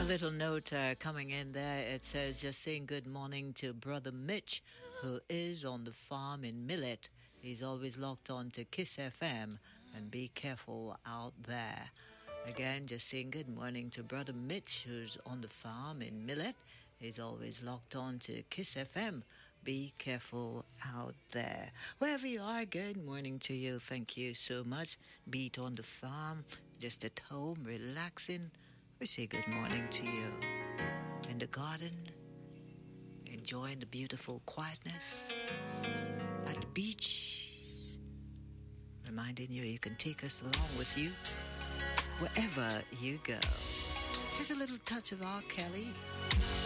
little note coming in there. It says, just saying good morning to Brother Mitch, who is on the farm in Millet. He's always locked on to Kiss FM, and be careful out there. Again, just saying good morning to Brother Mitch, who's on the farm in Millet. He's always locked on to Kiss FM. Be careful out there. Wherever you are, good morning to you. Thank you so much. Be it on the farm, just at home, relaxing. We say good morning to you. In the garden, enjoying the beautiful quietness. At the beach, reminding you you can take us along with you wherever you go. Here's a little touch of R. Kelly.